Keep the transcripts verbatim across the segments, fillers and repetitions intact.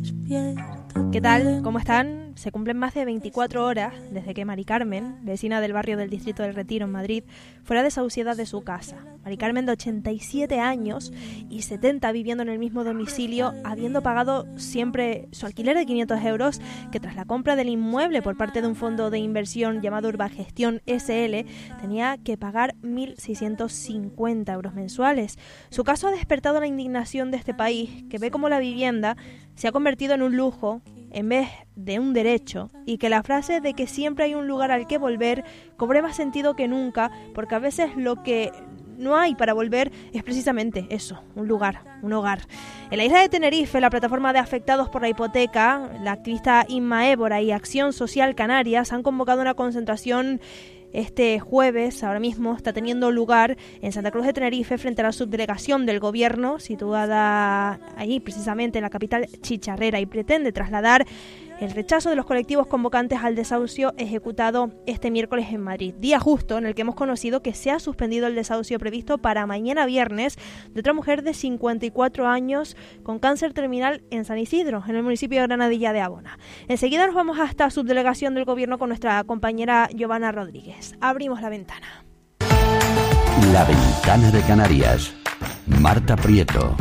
¿Qué tal? ¿Cómo están? Se cumplen más de veinticuatro horas desde que Mari Carmen, vecina del barrio del Distrito del Retiro en Madrid, fuera desahuciada de su casa. Mari Carmen, de ochenta y siete años y setenta, viviendo en el mismo domicilio, habiendo pagado siempre su alquiler de quinientos euros, que tras la compra del inmueble por parte de un fondo de inversión llamado Urbagestión ese ele, tenía que pagar mil seiscientos cincuenta euros mensuales. Su caso ha despertado la indignación de este país, que ve cómo la vivienda se ha convertido en un lujo en vez de un derecho, y que la frase de que siempre hay un lugar al que volver cobre más sentido que nunca, porque a veces lo que no hay para volver es precisamente eso, un lugar, un hogar. En la isla de Tenerife, la plataforma de afectados por la hipoteca, la activista Inma Évora y Acción Social Canarias han convocado una concentración este jueves. Ahora mismo está teniendo lugar en Santa Cruz de Tenerife, frente a la subdelegación del gobierno, situada allí precisamente en la capital chicharrera, y pretende trasladar el rechazo de los colectivos convocantes al desahucio ejecutado este miércoles en Madrid, día justo en el que hemos conocido que se ha suspendido el desahucio previsto para mañana viernes de otra mujer de cincuenta y cuatro años con cáncer terminal en San Isidro, en el municipio de Granadilla de Abona. Enseguida nos vamos hasta subdelegación del gobierno con nuestra compañera Giovanna Rodríguez. Abrimos la ventana. La Ventana de Canarias. Marta Prieto.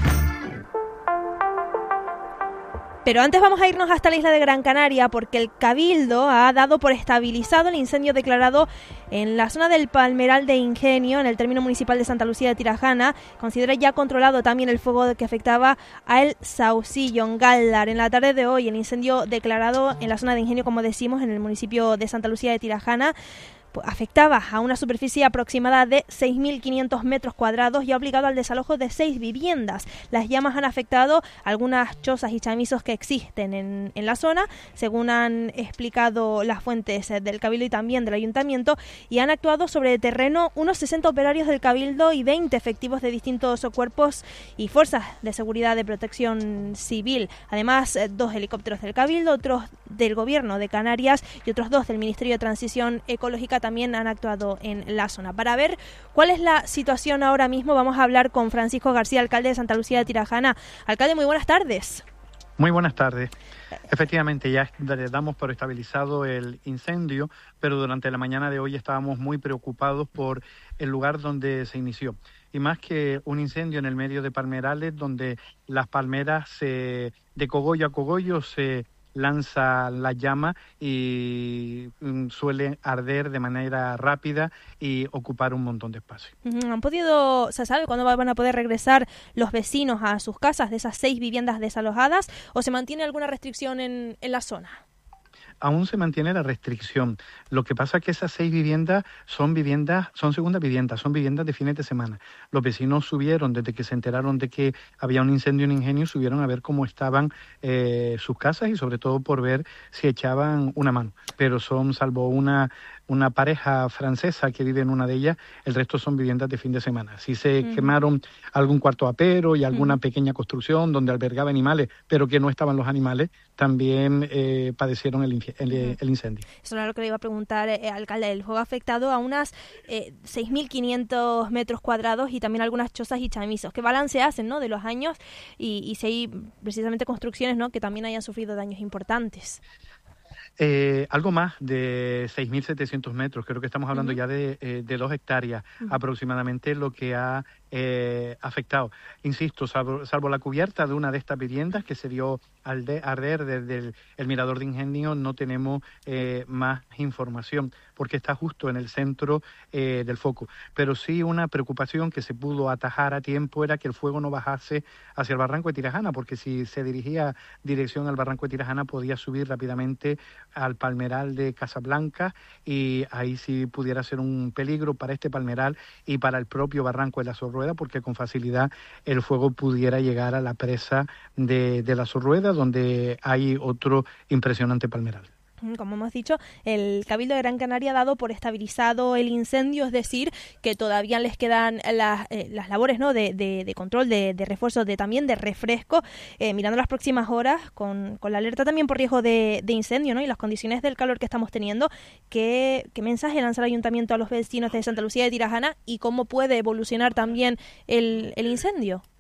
Pero antes vamos a irnos hasta la isla de Gran Canaria, porque el Cabildo ha dado por estabilizado el incendio declarado en la zona del Palmeral de Ingenio, en el término municipal de Santa Lucía de Tirajana. Considera ya controlado también el fuego que afectaba a El Saucillo, en Gáldar. En la tarde de hoy, el incendio declarado en la zona de Ingenio, como decimos, en el municipio de Santa Lucía de Tirajana, afectaba a una superficie aproximada de seis mil quinientos metros cuadrados y ha obligado al desalojo de seis viviendas. Las llamas han afectado algunas chozas y chamisos que existen en, en la zona, según han explicado las fuentes del Cabildo y también del Ayuntamiento, y han actuado sobre el terreno unos sesenta operarios del Cabildo y veinte efectivos de distintos cuerpos y fuerzas de seguridad de protección civil. Además, dos helicópteros del Cabildo, otros del Gobierno de Canarias y otros dos del Ministerio de Transición Ecológica también han actuado en la zona. Para ver cuál es la situación ahora mismo, vamos a hablar con Francisco García, alcalde de Santa Lucía de Tirajana. Alcalde, muy buenas tardes. Muy buenas tardes. Efectivamente, ya damos por estabilizado el incendio, pero durante la mañana de hoy estábamos muy preocupados por el lugar donde se inició. Y más que un incendio en el medio de palmerales, donde las palmeras se, de cogollo a cogollo se lanza la llama y mm, suele arder de manera rápida y ocupar un montón de espacio. ¿Han podido, se sabe cuándo van a poder regresar los vecinos a sus casas de esas seis viviendas desalojadas, o se mantiene alguna restricción en, en la zona? Aún se mantiene la restricción. Lo que pasa es que esas seis viviendas son viviendas, son segundas viviendas, son viviendas de fines de semana. Los vecinos subieron, desde que se enteraron de que había un incendio en Ingenio, subieron a ver cómo estaban eh, sus casas y sobre todo por ver si echaban una mano. Pero son, salvo una una pareja francesa que vive en una de ellas, el resto son viviendas de fin de semana. Sí se uh-huh. quemaron algún cuarto apero y alguna uh-huh. pequeña construcción donde albergaba animales, pero que no estaban los animales, también eh, padecieron el, infi- el, uh-huh. el incendio. Eso era lo que le iba a preguntar, eh, alcalde. El fuego ha afectado a unas eh, seis mil quinientos metros cuadrados y también algunas chozas y chamisos. ¿Qué balance hacen, ¿no?, de los años y, y si hay precisamente construcciones, ¿no?, que también hayan sufrido daños importantes? Eh, algo más de seis mil setecientos metros, creo que estamos hablando uh-huh. ya de, eh, de dos hectáreas uh-huh. aproximadamente lo que ha eh, afectado. Insisto, salvo, salvo la cubierta de una de estas viviendas que se dio al de, arder desde el, el mirador de Ingenio, no tenemos eh, más información porque está justo en el centro eh, del foco. Pero sí una preocupación que se pudo atajar a tiempo era que el fuego no bajase hacia el barranco de Tirajana, porque si se dirigía dirección al barranco de Tirajana podía subir rápidamente al palmeral de Casablanca y ahí sí pudiera ser un peligro para este palmeral y para el propio barranco de la Sorrueda, porque con facilidad el fuego pudiera llegar a la presa de, de la Sorrueda, donde hay otro impresionante palmeral. Como hemos dicho, el Cabildo de Gran Canaria ha dado por estabilizado el incendio, es decir, que todavía les quedan las, eh, las labores, ¿no?, de, de, de control, de, de refuerzo, de también de refresco, eh, mirando las próximas horas, con, con la alerta también por riesgo de, de incendio, ¿no?, y las condiciones del calor que estamos teniendo. ¿Qué, qué mensaje lanza el Ayuntamiento a los vecinos de Santa Lucía de Tirajana y cómo puede evolucionar también el, el incendio?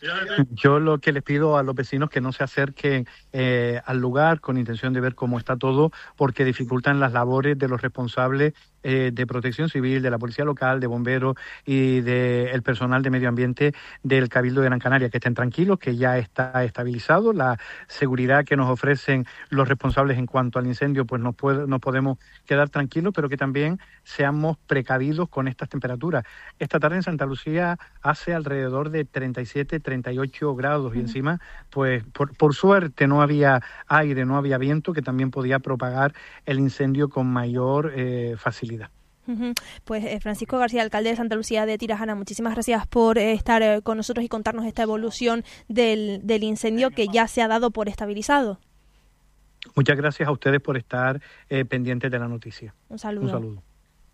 Yo lo que les pido a los vecinos que no se acerquen eh, al lugar con intención de ver cómo está todo, porque dificultan las labores de los responsables eh, de protección civil, de la policía local, de bomberos y del personal de medio ambiente del Cabildo de Gran Canaria. Que estén tranquilos, que ya está estabilizado. La seguridad que nos ofrecen los responsables en cuanto al incendio, pues nos, puede, nos podemos quedar tranquilos, pero que también seamos precavidos con estas temperaturas. Esta tarde en Santa Lucía hace alrededor de treinta y siete, treinta y ocho grados, y encima, pues por, por suerte no había aire, no había viento, que también podía propagar el incendio con mayor eh, facilidad. Pues eh, Francisco García, alcalde de Santa Lucía de Tirajana, muchísimas gracias por eh, estar eh, con nosotros y contarnos esta evolución del, del incendio, que ya se ha dado por estabilizado. Muchas gracias a ustedes por estar eh, pendientes de la noticia. Un saludo. Un saludo.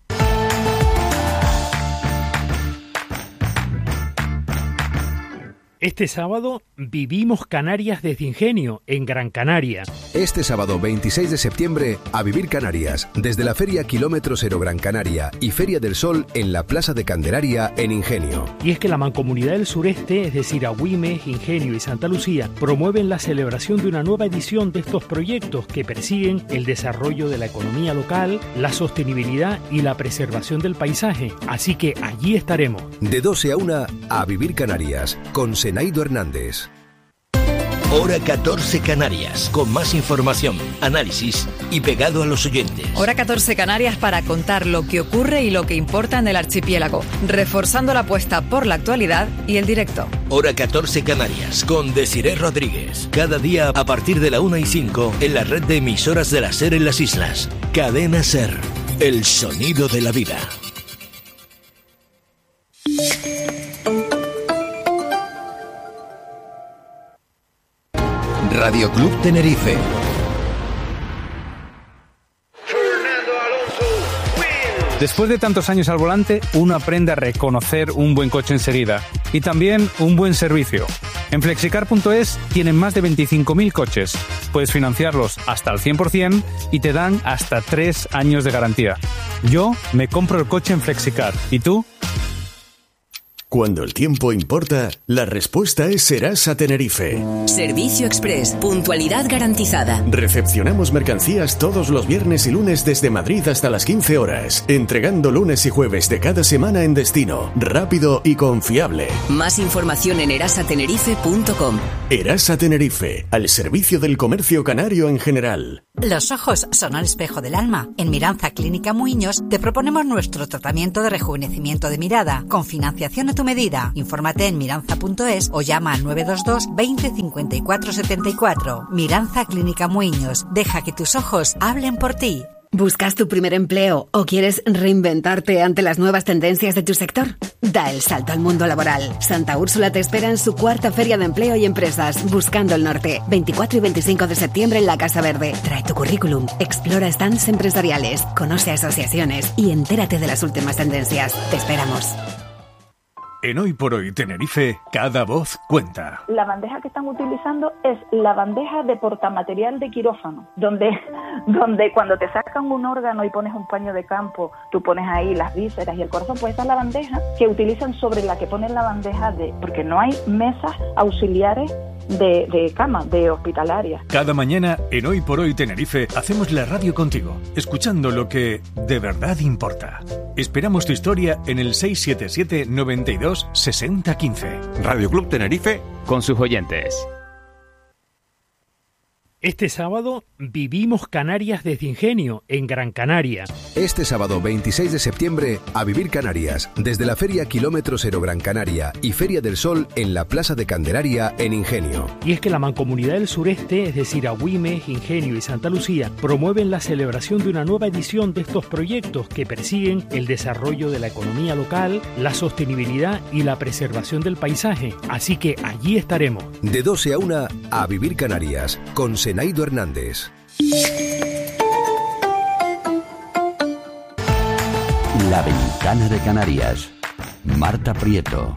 Este sábado vivimos Canarias desde Ingenio, en Gran Canaria. Este sábado veintiséis de septiembre, a vivir Canarias, desde la Feria Kilómetro Cero Gran Canaria y Feria del Sol en la Plaza de Candelaria, en Ingenio. Y es que la Mancomunidad del Sureste, es decir, Agüime, Ingenio y Santa Lucía, promueven la celebración de una nueva edición de estos proyectos que persiguen el desarrollo de la economía local, la sostenibilidad y la preservación del paisaje. Así que allí estaremos. De doce a una, a vivir Canarias, con Senaido Hernández. Hora catorce Canarias, con más información, análisis y pegado a los oyentes. Hora catorce Canarias para contar lo que ocurre y lo que importa en el archipiélago, reforzando la apuesta por la actualidad y el directo. Hora catorce Canarias, con Desiré Rodríguez. Cada día a partir de la una y cinco en la red de emisoras de la SER en las islas. Cadena SER, el sonido de la vida. Radio Club Tenerife. Después de tantos años al volante, uno aprende a reconocer un buen coche enseguida y también un buen servicio. En flexicar punto es tienen más de veinticinco mil coches. Puedes financiarlos hasta el cien por ciento y te dan hasta tres años de garantía. Yo me compro el coche en Flexicar. ¿Y tú? Cuando el tiempo importa, la respuesta es Serasa Tenerife. Servicio Express, puntualidad garantizada. Recepcionamos mercancías todos los viernes y lunes desde Madrid hasta las quince horas, entregando lunes y jueves de cada semana en destino, rápido y confiable. Más información en erasa tenerife punto com. Erasa Tenerife, al servicio del comercio canario en general. Los ojos son el espejo del alma. En Miranza Clínica Muiños te proponemos nuestro tratamiento de rejuvenecimiento de mirada, con financiación a tu medida. Infórmate en miranza punto es o llama al nueve dos dos veinte cincuenta y cuatro setenta y cuatro. Miranza Clínica Muiños. Deja que tus ojos hablen por ti. ¿Buscas tu primer empleo o quieres reinventarte ante las nuevas tendencias de tu sector? Da el salto al mundo laboral. Santa Úrsula te espera en su cuarta Feria de Empleo y Empresas, Buscando el Norte, veinticuatro y veinticinco de septiembre en la Casa Verde. Trae tu currículum, explora stands empresariales, conoce asociaciones y entérate de las últimas tendencias. Te esperamos. En Hoy por Hoy Tenerife, cada voz cuenta. La bandeja que están utilizando es la bandeja de portamaterial de quirófano, donde, donde cuando te sacan un órgano y pones un paño de campo, tú pones ahí las vísceras y el corazón, pues esa es la bandeja que utilizan sobre la que ponen la bandeja de... Porque no hay mesas auxiliares de, de cama, de hospitalaria. Cada mañana en Hoy por Hoy Tenerife hacemos la radio contigo, escuchando lo que de verdad importa. Esperamos tu historia en el seis siete siete noventa y dos sesenta quince. Radio Club Tenerife con sus oyentes. Este sábado vivimos Canarias desde Ingenio, en Gran Canaria. Este sábado veintiséis de septiembre, a vivir Canarias, desde la Feria Kilómetro Cero Gran Canaria y Feria del Sol en la Plaza de Candelaria, en Ingenio. Y es que la Mancomunidad del Sureste, es decir, Agüime, Ingenio y Santa Lucía, promueven la celebración de una nueva edición de estos proyectos que persiguen el desarrollo de la economía local, la sostenibilidad y la preservación del paisaje. Así que allí estaremos. De doce a una, a vivir Canarias, con Senaido Hernández. La Ventana de Canarias. Marta Prieto.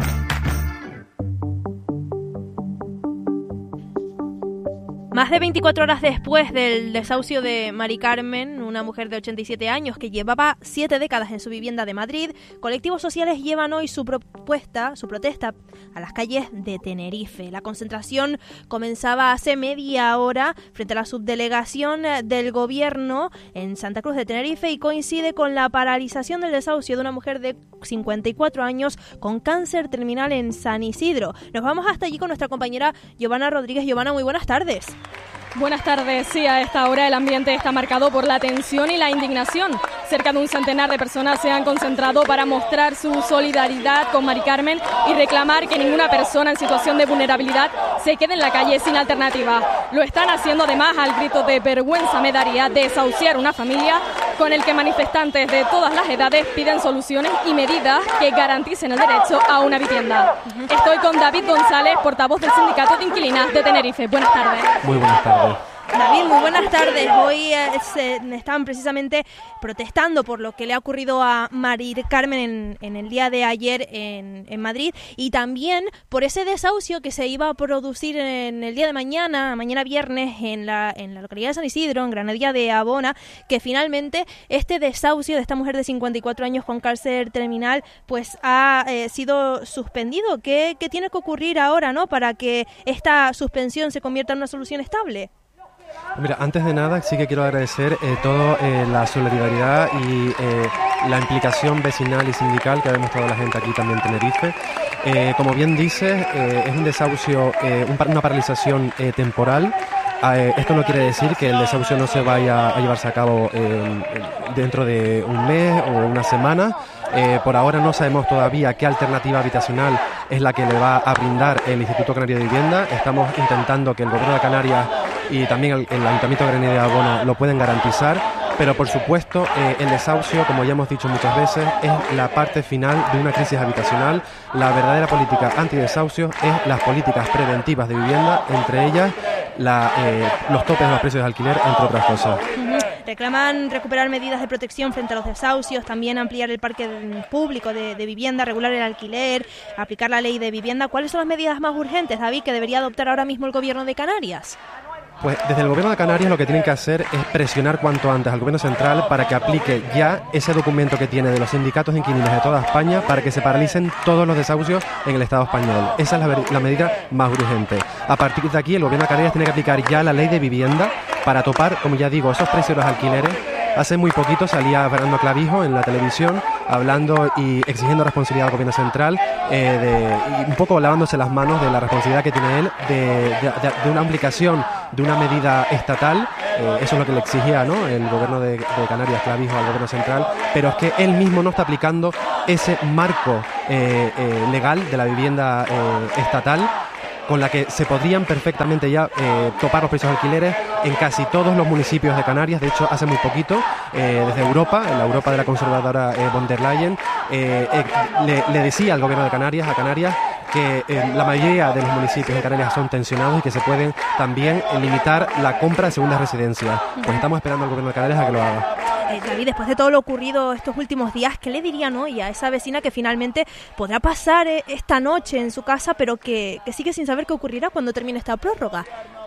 Más de veinticuatro horas después del desahucio de Mari Carmen, una mujer de ochenta y siete años que llevaba siete décadas en su vivienda de Madrid, colectivos sociales llevan hoy su propuesta, su protesta a las calles de Tenerife. La concentración comenzaba hace media hora frente a la subdelegación del gobierno en Santa Cruz de Tenerife y coincide con la paralización del desahucio de una mujer de cincuenta y cuatro años con cáncer terminal en San Isidro. Nos vamos hasta allí con nuestra compañera Giovanna Rodríguez. Giovanna, muy buenas tardes. Buenas tardes. Sí, a esta hora el ambiente está marcado por la tensión y la indignación. Cerca de un centenar de personas se han concentrado para mostrar su solidaridad con Mari Carmen y reclamar que ninguna persona en situación de vulnerabilidad se quede en la calle sin alternativa. Lo están haciendo además al grito de vergüenza me daría desahuciar una familia, con el que manifestantes de todas las edades piden soluciones y medidas que garanticen el derecho a una vivienda. Estoy con David González, portavoz del Sindicato de Inquilinas de Tenerife. Buenas tardes. Muy buenas tardes. David, muy buenas tardes. Hoy eh, se, estaban precisamente protestando por lo que le ha ocurrido a Mari Carmen en, en el día de ayer en, en Madrid, y también por ese desahucio que se iba a producir en el día de mañana, mañana viernes, en la, en la localidad de San Isidro, en Granadilla de Abona, que finalmente este desahucio de esta mujer de cincuenta y cuatro años con cáncer terminal pues ha eh, sido suspendido. ¿Qué, qué tiene que ocurrir ahora, ¿no?, para que esta suspensión se convierta en una solución estable? Mira, antes de nada sí que quiero agradecer eh, toda eh, la solidaridad y eh, la implicación vecinal y sindical que ha demostrado la gente aquí también en Tenerife. Eh, como bien dices, eh, es un desahucio, eh, un, una paralización eh, temporal. Eh, esto no quiere decir que el desahucio no se vaya a llevarse a cabo eh, dentro de un mes o una semana. Eh, por ahora no sabemos todavía qué alternativa habitacional es la que le va a brindar el Instituto Canario de Vivienda. Estamos intentando que el Gobierno de Canarias y también el, el Ayuntamiento de Granadilla de Abona lo pueden garantizar, pero por supuesto eh, el desahucio, como ya hemos dicho muchas veces, es la parte final de una crisis habitacional. La verdadera política antidesahucio es las políticas preventivas de vivienda, entre ellas la, eh, los topes de los precios de alquiler, entre otras cosas. Uh-huh. Reclaman recuperar medidas de protección frente a los desahucios, también ampliar el parque público de, de vivienda, regular el alquiler, aplicar la ley de vivienda. ¿Cuáles son las medidas más urgentes, David, que debería adoptar ahora mismo el Gobierno de Canarias? Pues desde el Gobierno de Canarias lo que tienen que hacer es presionar cuanto antes al Gobierno central para que aplique ya ese documento que tiene de los sindicatos de inquilinos de toda España para que se paralicen todos los desahucios en el Estado español. Esa es la, la medida más urgente. A partir de aquí el Gobierno de Canarias tiene que aplicar ya la ley de vivienda para topar, como ya digo, esos precios de los alquileres. Hace muy poquito salía Fernando Clavijo en la televisión hablando y exigiendo responsabilidad al Gobierno central, eh, de, y un poco lavándose las manos de la responsabilidad que tiene él de, de, de una aplicación de una medida estatal. Eh, eso es lo que le exigía, ¿no?, el Gobierno de, de Canarias, Clavijo, al Gobierno central, pero es que él mismo no está aplicando ese marco eh, eh, legal de la vivienda eh, estatal, con la que se podrían perfectamente ya eh, topar los precios de alquileres en casi todos los municipios de Canarias. De hecho, hace muy poquito, eh, desde Europa, en la Europa de la conservadora eh, von der Leyen, eh, eh, le, le decía al Gobierno de Canarias, a Canarias, que eh, la mayoría de los municipios de Canarias son tensionados y que se pueden también eh, limitar la compra de segundas residencias. Pues estamos esperando al Gobierno de Canarias a que lo haga. Eh, David, después de todo lo ocurrido estos últimos días, ¿qué le dirían hoy a esa vecina que finalmente podrá pasar eh, esta noche en su casa, pero que, que sigue sin saber qué ocurrirá cuando termine esta prórroga?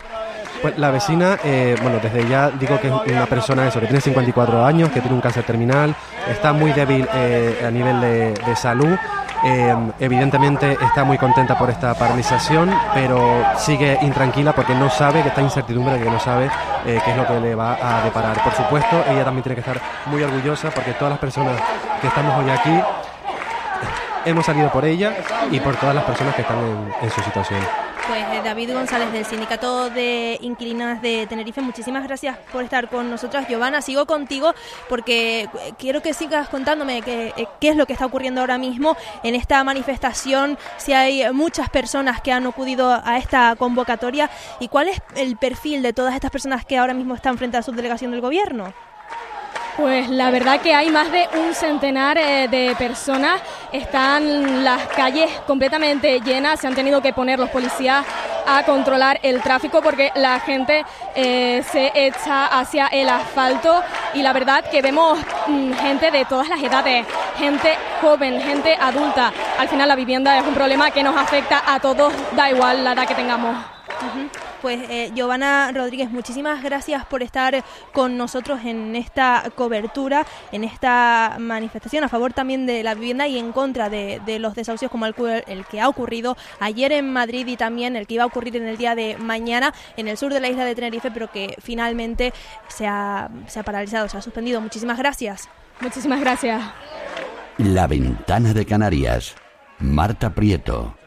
Pues la vecina, eh, bueno, desde ya digo que es una persona eso, que tiene cincuenta y cuatro años, que tiene un cáncer terminal, está muy débil eh, a nivel de, de salud. Eh, evidentemente está muy contenta por esta paralización, pero sigue intranquila porque no sabe, que está incertidumbre, que no sabe eh, qué es lo que le va a deparar. Por supuesto, ella también tiene que estar muy orgullosa porque todas las personas que estamos hoy aquí hemos salido por ella y por todas las personas que están en, en su situación. Pues eh, David González del Sindicato de Inquilinas de Tenerife, muchísimas gracias por estar con nosotras. Giovanna, sigo contigo porque quiero que sigas contándome qué, qué es lo que está ocurriendo ahora mismo en esta manifestación, si hay muchas personas que han acudido a esta convocatoria y cuál es el perfil de todas estas personas que ahora mismo están frente a la subdelegación del Gobierno. Pues la verdad que hay más de un centenar eh, de personas, están las calles completamente llenas, se han tenido que poner los policías a controlar el tráfico porque la gente eh, se echa hacia el asfalto y la verdad que vemos mmm, gente de todas las edades, gente joven, gente adulta. Al final la vivienda es un problema que nos afecta a todos, da igual la edad que tengamos. Uh-huh. Pues eh, Giovanna Rodríguez, muchísimas gracias por estar con nosotros en esta cobertura, en esta manifestación a favor también de la vivienda y en contra de, de los desahucios como el, el que ha ocurrido ayer en Madrid y también el que iba a ocurrir en el día de mañana en el sur de la isla de Tenerife, pero que finalmente se ha, se ha paralizado, se ha suspendido. Muchísimas gracias. Muchísimas gracias. La Ventana de Canarias. Marta Prieto.